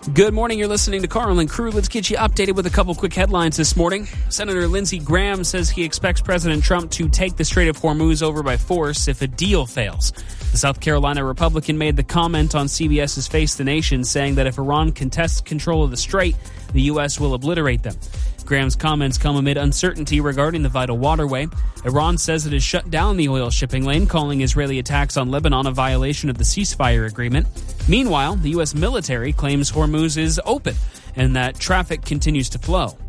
Good morning. You're listening to Carl and Crew. Let's get you updated with a couple quick headlines this morning. Senator Lindsey Graham says he expects President Trump to take the Strait of Hormuz over by force if a deal fails. The South Carolina Republican made the comment on CBS's Face the Nation, saying that if Iran contests control of the strait, the U.S. will obliterate them. Graham's comments come amid uncertainty regarding the vital waterway. Iran says it has shut down the oil shipping lane, calling Israeli attacks on Lebanon a violation of the ceasefire agreement. Meanwhile, the U.S. military claims Hormuz is open and that traffic continues to flow.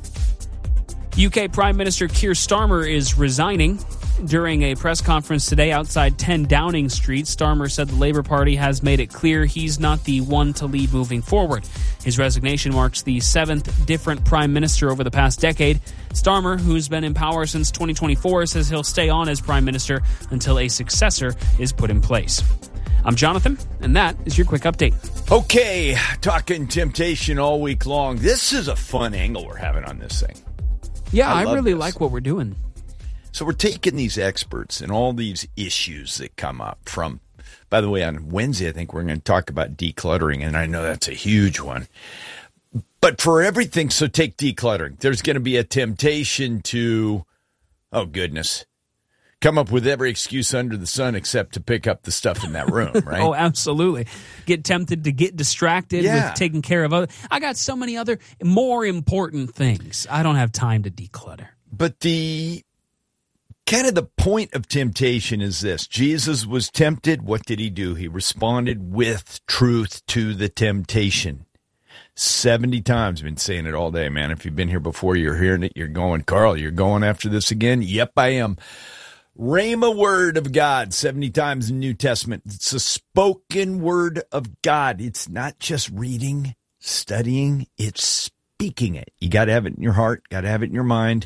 UK Prime Minister Keir Starmer is resigning. During a press conference today outside 10 Downing Street, Starmer said the Labour Party has made it clear he's not the one to lead moving forward. His resignation marks the seventh different prime minister over the past decade. Starmer, who's been in power since 2024, says he'll stay on as prime minister until a successor is put in place. I'm Jonathan, and that is your quick update. Okay, talking temptation all week long. This is a fun angle we're having on this thing. Yeah, I really like what we're doing. So we're taking these experts and all these issues that come up from, by the way, on Wednesday, I think we're going to talk about decluttering, and I know that's a huge one. But for everything, so take decluttering. There's going to be a temptation to, oh goodness, come up with every excuse under the sun except to pick up the stuff in that room, right? Oh, absolutely. Get tempted to get distracted with taking care of other. I got so many other more important things. I don't have time to declutter. But the kind of the point of temptation is this. Jesus was tempted. What did he do? He responded with truth to the temptation. 70 times. I've been saying it all day, man. If you've been here before, you're hearing it. You're going, Carl, you're going after this again? Yep, I am. Rhema word of God, 70 times in the New Testament. It's a spoken word of God. It's not just reading, studying. It's speaking it. You got to have it in your heart, got to have it in your mind.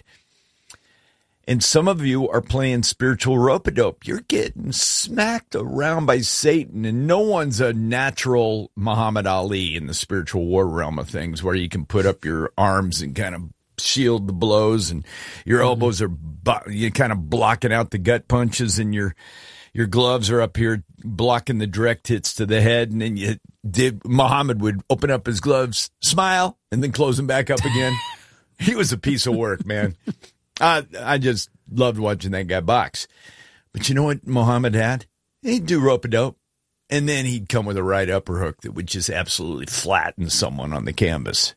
And some of you are playing spiritual rope-a-dope. You're getting smacked around by Satan, and no one's a natural Muhammad Ali in the spiritual war realm of things where you can put up your arms and kind of shield the blows, and your elbows are you kind of blocking out the gut punches, and your gloves are up here blocking the direct hits to the head. And then Muhammad would open up his gloves, smile, and then close them back up again. He was a piece of work, man. I just loved watching that guy box. But you know what Muhammad had? He'd do rope-a-dope, and then he'd come with a right upper hook that would just absolutely flatten someone on the canvas.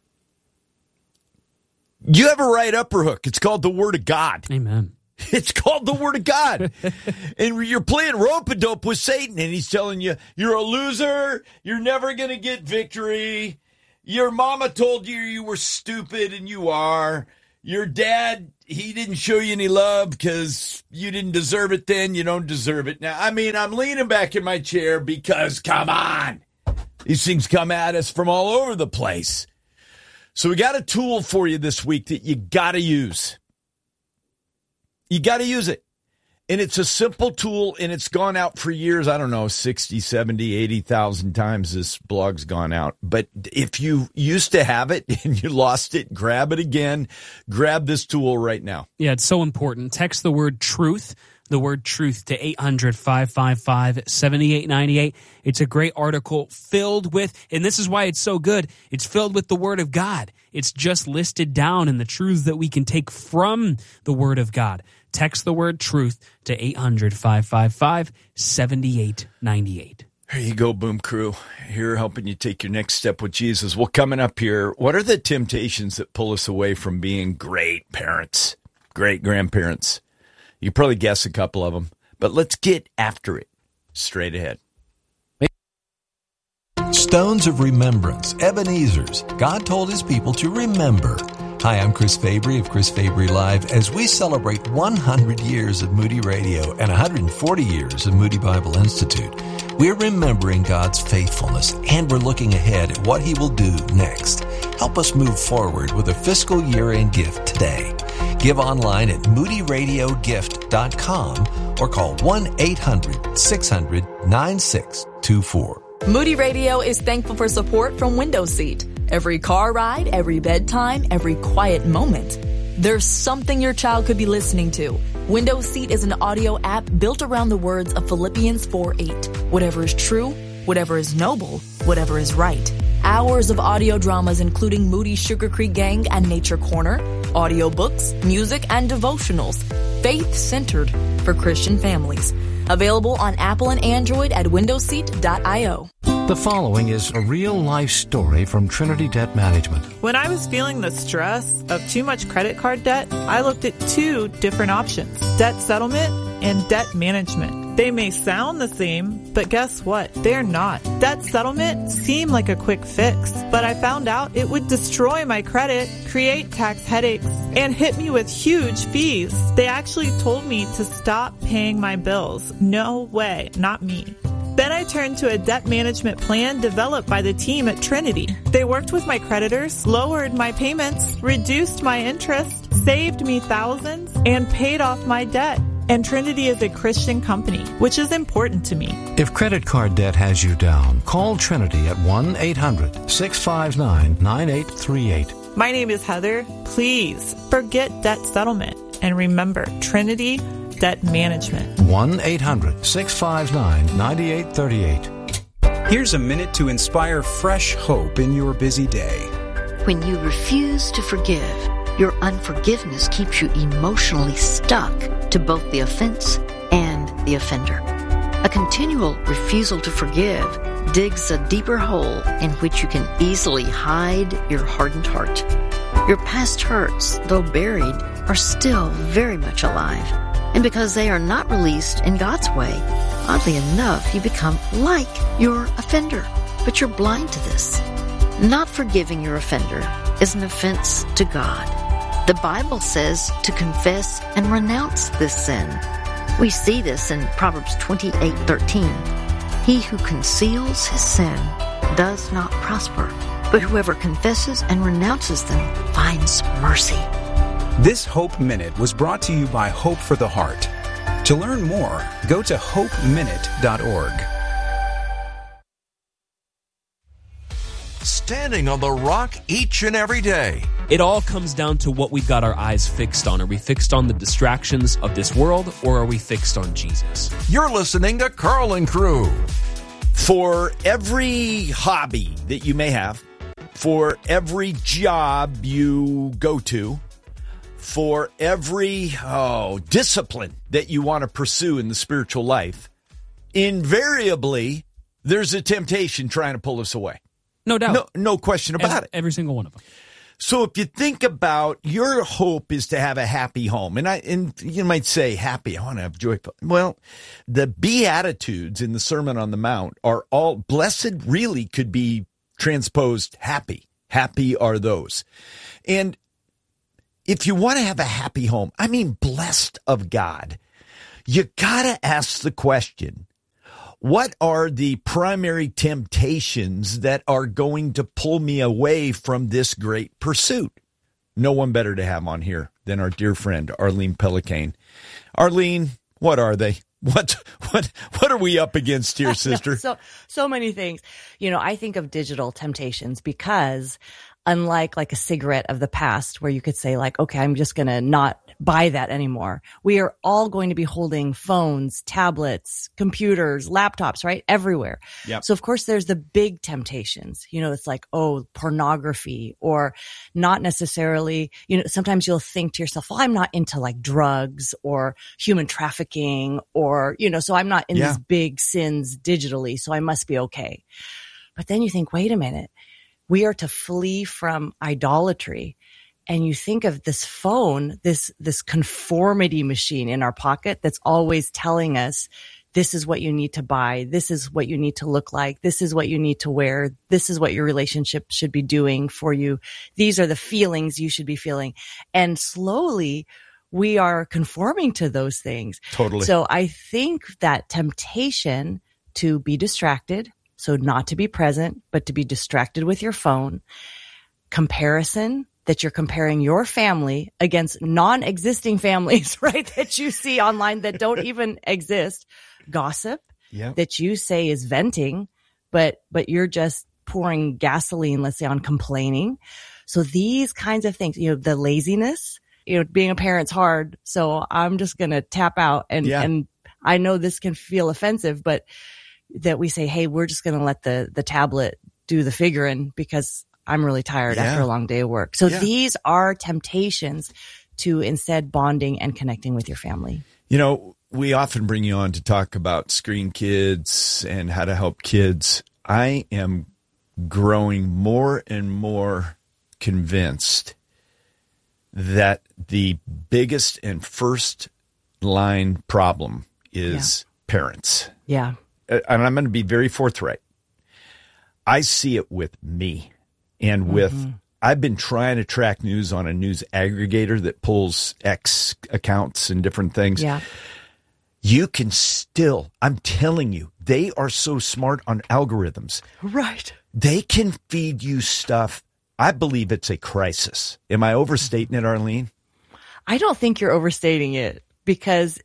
You have a right upper hook. It's called the Word of God. Amen. It's called the Word of God. And you're playing rope-a-dope with Satan, and he's telling you, you're a loser. You're never going to get victory. Your mama told you you were stupid, and you are. Your dad, he didn't show you any love because you didn't deserve it then. You don't deserve it now. I mean, I'm leaning back in my chair because, come on. These things come at us from all over the place. So we got a tool for you this week that you got to use. You got to use it. And it's a simple tool, and it's gone out for years. I don't know, 60, 70, 80,000 times this blog's gone out. But if you used to have it and you lost it, grab it again. Grab this tool right now. Yeah, it's so important. Text the word truth to 800-555-7898. It's a great article filled with, and this is why it's so good, it's filled with the Word of God. It's just listed down in the truths that we can take from the Word of God. Text the word truth to 800-555-7898. There you go, Boom Crew. Here helping you take your next step with Jesus. Well, coming up here, what are the temptations that pull us away from being great parents, great grandparents? You probably guess a couple of them, but let's get after it straight ahead. Stones of Remembrance, Ebenezer's. God told his people to remember. Hi, I'm Chris Fabry of Chris Fabry Live as we celebrate 100 years of Moody Radio and 140 years of Moody Bible Institute. We're remembering God's faithfulness, and we're looking ahead at what he will do next. Help us move forward with a fiscal year-end gift today. Give online at moodyradiogift.com or call 1-800-600-9624. Moody Radio is thankful for support from Window Seat. Every car ride, every bedtime, every quiet moment. There's something your child could be listening to. Window Seat is an audio app built around the words of Philippians 4:8. Whatever is true, whatever is noble, whatever is right. hours of audio dramas including Moody Sugar Creek Gang and Nature Corner, audiobooks, music, and devotionals, faith-centered for Christian families. Available on Apple and Android at windowseat.io. The following is a real-life story from Trinity Debt Management. When I was feeling the stress of too much credit card debt, I looked at two different options: debt settlement and debt management. They may sound the same, but guess what? They're not. Debt settlement seemed like a quick fix, but I found out it would destroy my credit, create tax headaches, and hit me with huge fees. They actually told me to stop paying my bills. No way, not me. Then I turned to a debt management plan developed by the team at Trinity. They worked with my creditors, lowered my payments, reduced my interest, saved me thousands, and paid off my debt. And Trinity is a Christian company, which is important to me. If credit card debt has you down, call Trinity at 1-800-659-9838. My name is Heather. Please forget debt settlement and remember Trinity Debt Management. 1-800-659-9838. Here's a minute to inspire fresh hope in your busy day. When you refuse to forgive, your unforgiveness keeps you emotionally stuck to both the offense and the offender. A continual refusal to forgive digs a deeper hole in which you can easily hide your hardened heart. Your past hurts, though buried, are still very much alive. And because they are not released in God's way, oddly enough, you become like your offender. But you're blind to this. Not forgiving your offender is an offense to God. The Bible says to confess and renounce this sin. We see this in Proverbs 28:13. He who conceals his sin does not prosper, but whoever confesses and renounces them finds mercy. This Hope Minute was brought to you by Hope for the Heart. To learn more, go to hopeminute.org. Standing on the rock each and every day. It all comes down to what we've got our eyes fixed on. Are we fixed on the distractions of this world, or are we fixed on Jesus? You're listening to Carl and Crew. For every hobby that you may have, for every job you go to, for every discipline that you want to pursue in the spiritual life, invariably, there's a temptation trying to pull us away. No doubt. No question about it. Every single one of them. So if you think about your hope is to have a happy home, and you might say happy, I want to have joy. Well, the Beatitudes in the Sermon on the Mount are all blessed, really could be transposed happy. Happy are those. And if you want to have a happy home, I mean blessed of God, you got to ask the question, what are the primary temptations that are going to pull me away from this great pursuit? No one better to have on here than our dear friend, Arlene Pellicane. Arlene, what are they? What are we up against here, sister? So many things. You know, I think of digital temptations because unlike like a cigarette of the past where you could say like, okay, I'm just going to not buy that anymore. We are all going to be holding phones, tablets, computers, laptops, right? Everywhere. Yep. So of course there's the big temptations, you know, it's like, oh, pornography, or not necessarily, you know, sometimes you'll think to yourself, well, I'm not into like drugs or human trafficking or, you know, so I'm not in these big sins digitally, so I must be okay. But then you think, wait a minute, we are to flee from idolatry. And you think of this phone, this conformity machine in our pocket that's always telling us, this is what you need to buy. This is what you need to look like. This is what you need to wear. This is what your relationship should be doing for you. These are the feelings you should be feeling. And slowly we are conforming to those things. Totally. So I think that temptation to be distracted, so not to be present, but to be distracted with your phone, comparison, that you're comparing your family against non-existing families, right? That you see online that don't even exist. Gossip that you say is venting, but you're just pouring gasoline, let's say, on complaining. So these kinds of things, you know, the laziness, you know, being a parent's hard. So I'm just going to tap out and I know this can feel offensive, but that we say, hey, we're just going to let the tablet do the figuring because I'm really tired after a long day of work. So these are temptations to instead bonding and connecting with your family. You know, we often bring you on to talk about Screen Kids and how to help kids. I am growing more and more convinced that the biggest and first line problem is parents. Yeah. And I'm going to be very forthright. I see it with me and with, I've been trying to track news on a news aggregator that pulls X accounts and different things. Yeah. You can still, I'm telling you, they are so smart on algorithms. Right. They can feed you stuff. I believe it's a crisis. Am I overstating it, Arlene? I don't think you're overstating it because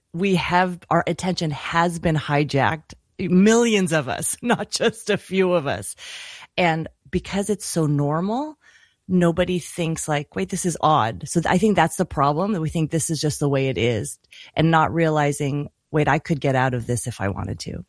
our attention has been hijacked. Millions of us, not just a few of us. And because it's so normal, nobody thinks like, wait, this is odd. So I think that's the problem, that we think this is just the way it is and not realizing, wait, I could get out of this if I wanted to.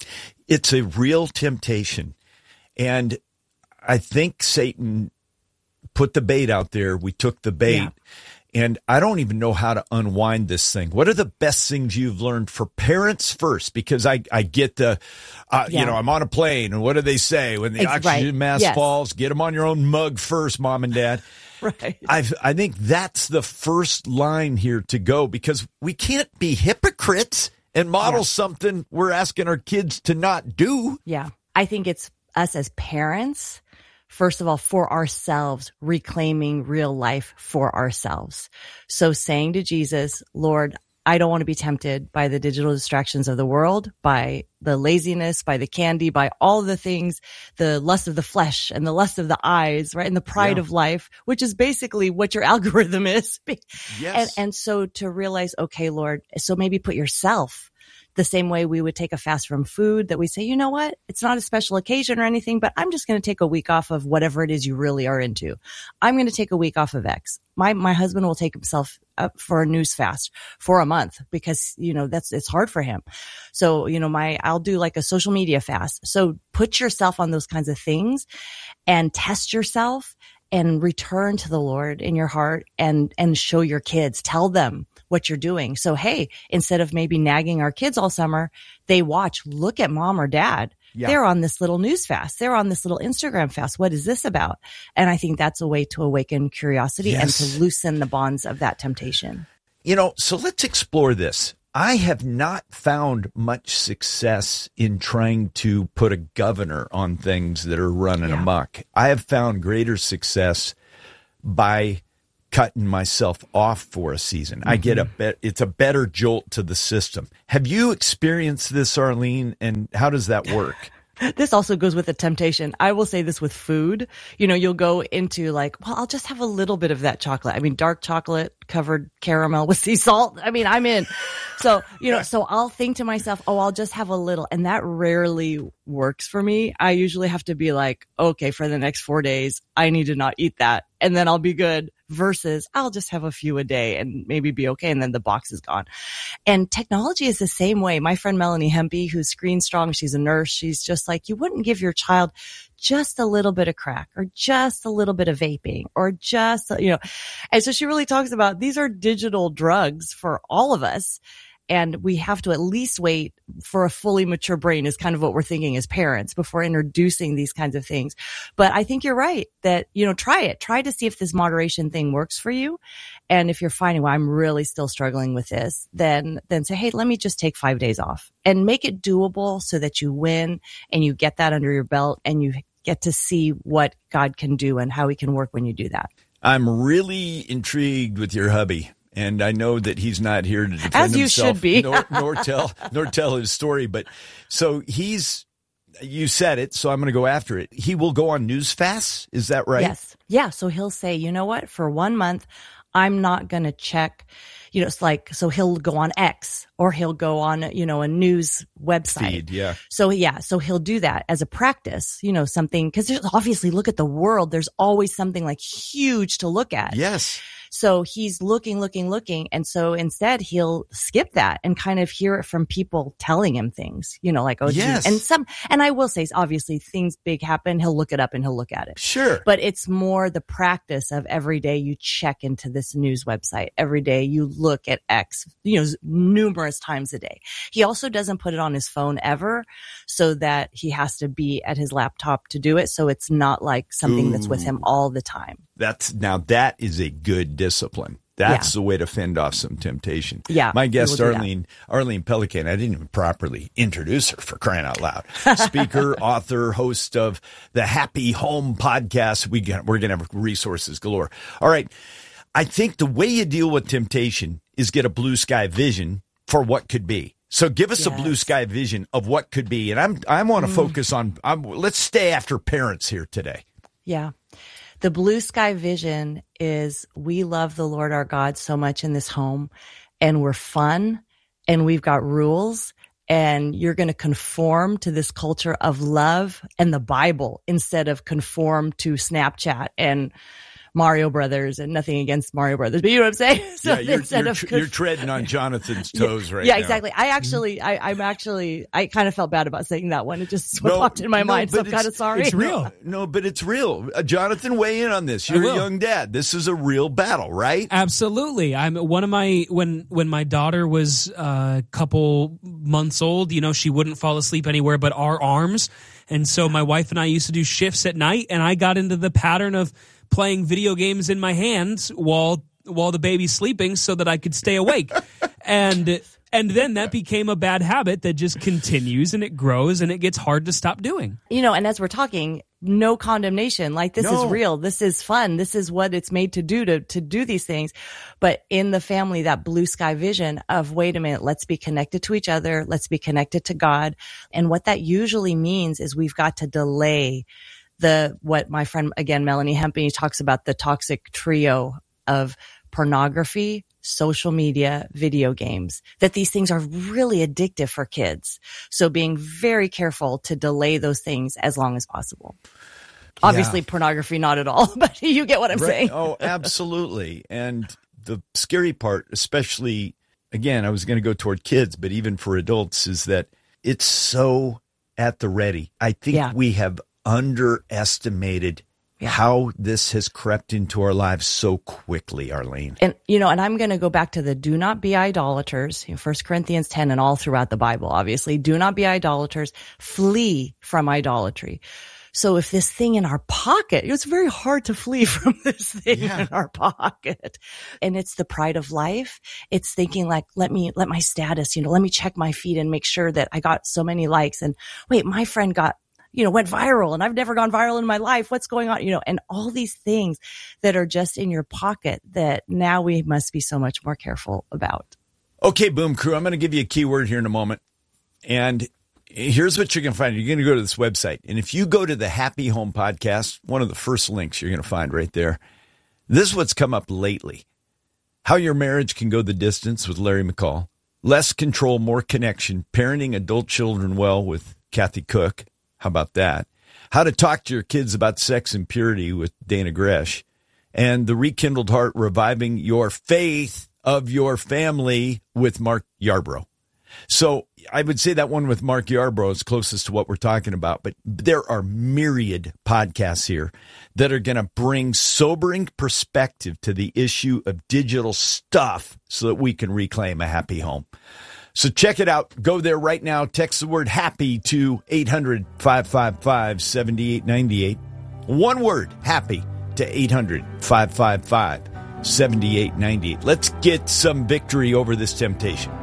It's a real temptation. And I think Satan put the bait out there. We took the bait. Yeah. And I don't even know how to unwind this thing. What are the best things you've learned for parents first? Because I get the, you know, I'm on a plane, and what do they say when the oxygen mask falls? Get them on your own mug first, mom and dad. Right. I think that's the first line here to go, because we can't be hypocrites and model something we're asking our kids to not do. Yeah. I think it's us as parents, first of all, for ourselves, reclaiming real life for ourselves. So saying to Jesus, Lord, I don't want to be tempted by the digital distractions of the world, by the laziness, by the candy, by all the things, the lust of the flesh and the lust of the eyes, right? And the pride of life, which is basically what your algorithm is. Yes. And so to realize, okay, Lord, so maybe put yourself the same way we would take a fast from food, that we say, you know what? It's not a special occasion or anything, but I'm just going to take a week off of whatever it is you really are into. I'm going to take a week off of X. My husband will take himself up for a news fast for a month because, you know, it's hard for him. So, you know, I'll do like a social media fast. So put yourself on those kinds of things and test yourself and return to the Lord in your heart and show your kids, tell them what you're doing. So, hey, instead of maybe nagging our kids all summer, they look at mom or dad. Yeah. They're on this little news fast. They're on this little Instagram fast. What is this about? And I think that's a way to awaken curiosity and to loosen the bonds of that temptation. You know, so let's explore this. I have not found much success in trying to put a governor on things that are running amok. I have found greater success by cutting myself off for a season. I get it's a better jolt to the system. Have you experienced this, Arlene? And how does that work? This also goes with the temptation. I will say this with food. You know, you'll go into like, well, I'll just have a little bit of that chocolate. I mean, dark chocolate covered caramel with sea salt. I mean, I'm in. So, you know, so I'll think to myself, oh, I'll just have a little. And that rarely works for me. I usually have to be like, okay, for the next 4 days, I need to not eat that. And then I'll be good, versus I'll just have a few a day and maybe be okay. And then the box is gone. And technology is the same way. My friend Melanie Hempy, who's Screen Strong, she's a nurse. She's just like, you wouldn't give your child just a little bit of crack or just a little bit of vaping or just, you know. And so she really talks about these are digital drugs for all of us. And we have to at least wait for a fully mature brain is kind of what we're thinking as parents before introducing these kinds of things. But I think you're right that, you know, try it. Try to see if this moderation thing works for you. And if you're finding, well, I'm really still struggling with this, then say, hey, let me just take 5 days off and make it doable so that you win and you get that under your belt and you get to see what God can do and how he can work when you do that. I'm really intrigued with your hubby. And I know that he's not here to defend himself. As you should be. nor tell his story. But so you said it, so I'm going to go after it. He will go on news fasts. Is that right? Yes. Yeah. So he'll say, you know what? For 1 month, I'm not going to check, it's like, so he'll go on X or he'll go on, a news website. Feed, yeah. So he'll do that as a practice, something, because there's obviously, look at the world. There's always something like huge to look at. Yes. So he's looking. And so instead he'll skip that and kind of hear it from people telling him things, like, oh, yes. And I will say, obviously things big happen. He'll look it up and he'll look at it. Sure. But it's more the practice of every day you check into this news website. Every day you look at X, numerous times a day. He also doesn't put it on his phone ever, so that he has to be at his laptop to do it. So it's not like something that's with him all the time. That is a good discipline. That's the way to fend off some temptation. Yeah. My guest, Arlene Pelican, I didn't even properly introduce her, for crying out loud. Speaker, author, host of the Happy Home podcast. We're going to have resources galore. All right. I think the way you deal with temptation is get a blue sky vision for what could be. So give us a blue sky vision of what could be. And I want to focus on, let's stay after parents here today. Yeah. The blue sky vision is, we love the Lord our God so much in this home, and we're fun, and we've got rules, and you're going to conform to this culture of love and the Bible instead of conform to Snapchat and Mario Brothers, and nothing against Mario Brothers, but you know what I'm saying? So you're treading on Jonathan's toes right now. Yeah, exactly. I kind of felt bad about saying that one. It just popped in my mind, so I'm kind of sorry. It's real. No, but it's real. Jonathan, weigh in on this. You're a young dad. This is a real battle, right? Absolutely. When my daughter was a couple months old, she wouldn't fall asleep anywhere but our arms. And so my wife and I used to do shifts at night, and I got into the pattern of playing video games in my hands while the baby's sleeping so that I could stay awake. And then that became a bad habit that just continues, and it grows, and it gets hard to stop doing. And as we're talking, no condemnation. Like, this is real. This is fun. This is what it's made to do, to do these things. But in the family, that blue sky vision of, wait a minute, let's be connected to each other. Let's be connected to God. And what that usually means is we've got to delay what my friend, again, Melanie Hempany, talks about, the toxic trio of pornography, social media, video games, that these things are really addictive for kids. So being very careful to delay those things as long as possible. Obviously, pornography, not at all, but you get what I'm saying. Oh, absolutely. And the scary part, especially, again, I was going to go toward kids, but even for adults, is that it's so at the ready. I think we have underestimated how this has crept into our lives so quickly, Arlene. And, and I'm going to go back to the do not be idolaters, 1 Corinthians 10 and all throughout the Bible, obviously. Do not be idolaters. Flee from idolatry. So if this thing in our pocket, it's very hard to flee from this thing in our pocket. And it's the pride of life. It's thinking like, let my status, let me check my feed and make sure that I got so many likes. And wait, my friend went viral, and I've never gone viral in my life. What's going on? And all these things that are just in your pocket that now we must be so much more careful about. Okay, Boom Crew, I'm going to give you a keyword here in a moment. And here's what you're going to find. You're going to go to this website. And if you go to the Happy Home podcast, one of the first links you're going to find right there, this is what's come up lately. How your marriage can go the distance with Larry McCall. Less control, more connection. Parenting adult children well with Kathy Cook. How about that? How to talk to your kids about sex and purity with Dana Gresh. And the Rekindled Heart, reviving your faith of your family with Mark Yarbrough. So I would say that one with Mark Yarbrough is closest to what we're talking about. But there are myriad podcasts here that are going to bring sobering perspective to the issue of digital stuff so that we can reclaim a happy home. So check it out. Go there right now. Text the word happy to 800-555-7898. One word, happy, to 800-555-7898. Let's get some victory over this temptation.